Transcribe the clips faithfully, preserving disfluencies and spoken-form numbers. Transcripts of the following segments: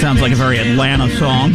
Sounds like a very Atlanta song.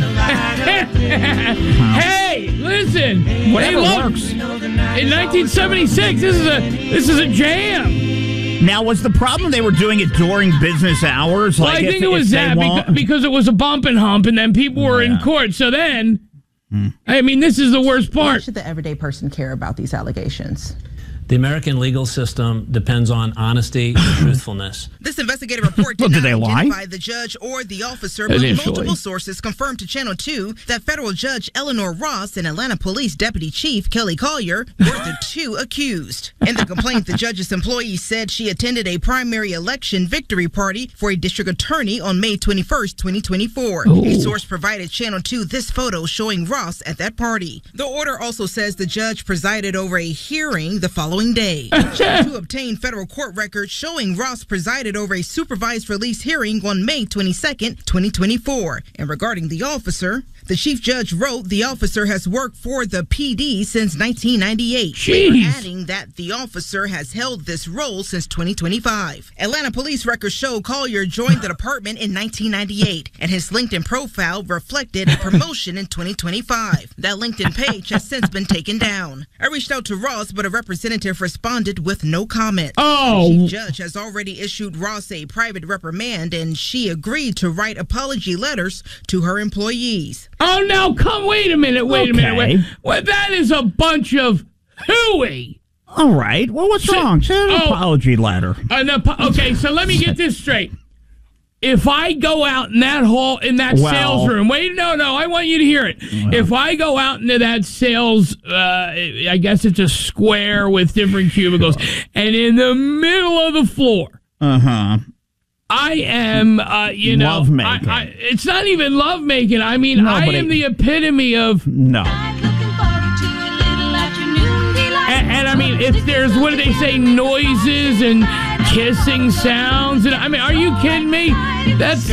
Hey, listen. Whatever love, works. In nineteen seventy-six, this is a this is a jam. Now, was the problem they were doing it during business hours? Well, Like I think if, it was that because, because it was a bump and hump, and then people were yeah. in court. So then, hmm. I mean, this is the worst part. Why should the everyday person care about these allegations? The American legal system depends on honesty and truthfulness. This investigative report did well, did not they identify lie? the judge or the officer, but Initially. multiple sources confirmed to Channel two that federal judge Eleanor Ross and Atlanta Police Deputy Chief Kelly Collier were the two accused. In the complaint, the judge's employee said she attended a primary election victory party for a district attorney on May twenty-first, twenty twenty-four. Ooh. A source provided Channel two this photo showing Ross at that party. The order also says the judge presided over a hearing the following day. Channel two obtained federal court records showing Ross presided over a supervised release hearing on May twenty-second, twenty twenty-four. And regarding the officer, the chief judge wrote the officer has worked for the P D since nineteen ninety-eight, adding that the officer has held this role since twenty twenty-five. Atlanta police records show Collier joined the department in nineteen ninety-eight, and his LinkedIn profile reflected a promotion in twenty twenty-five. That LinkedIn page has since been taken down. I reached out to Ross, but a representative responded with no comment. Oh. The chief judge has already issued Ross a private reprimand, and she agreed to write apology letters to her employees. Oh, now, come, wait a minute, wait okay. a minute. Wait. Well, that is a bunch of hooey. All right. Well, what's so, wrong? Send an oh, apology letter. An apo- okay, so let me get this straight. If I go out in that hall, in that well, sales room, wait, no, no, I want you to hear it. Well, if I go out into that sales, uh, I guess it's a square with different cubicles, and in the middle of the floor, uh-huh. I am, uh, you know, love making. I, I, it's not even love making. I mean, no, I am it, the epitome of no. And, and I mean, if there's, what do they say, noises and kissing sounds, and I mean, are you kidding me? That's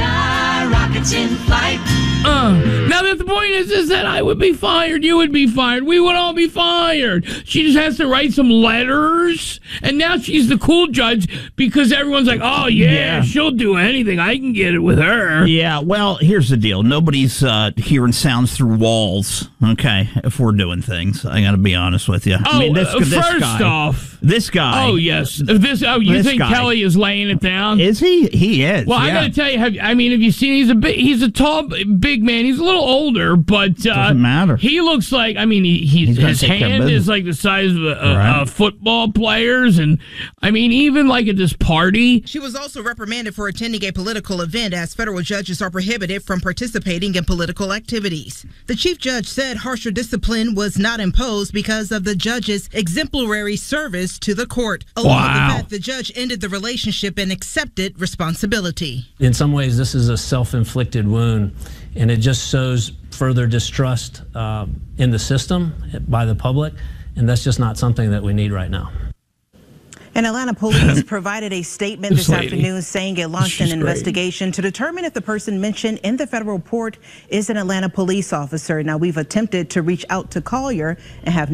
uh. Now that the point is, is that I would be fired, you would be fired, we would all be fired. She just has to write some letters, and now she's the cool judge because everyone's like, oh yeah, yeah. she'll do anything. I can get it with her. Yeah. Well, here's the deal. Nobody's uh, hearing sounds through walls. Okay, if we're doing things, I got to be honest with you. Oh, I mean, this, uh, this first guy, off, this guy. Oh yes, this. Oh, you this think guy. Kelly is laying it down? Is he? He is. Well, yeah. I got to tell you. Have, I mean, have you seen? He's a big. He's a tall, big man. He's a little older, but uh, doesn't matter. He looks like. I mean, he, he He's his hand is like the size of a, a, right. a football player's, and I mean, even like at this party. She was also reprimanded for attending a political event, as federal judges are prohibited from participating in political activities. The chief judge said harsher discipline was not imposed because of the judge's exemplary service to the court, along wow. with the fact the judge ended the relationship and accepted responsibility. In some ways, this is a self-inflicted wound, and it just shows further distrust uh, in the system by the public, and that's just not something that we need right now. And Atlanta police provided a statement this, this afternoon saying it launched She's an investigation great. to determine if the person mentioned in the federal report is an Atlanta police officer. Now, we've attempted to reach out to Collier and have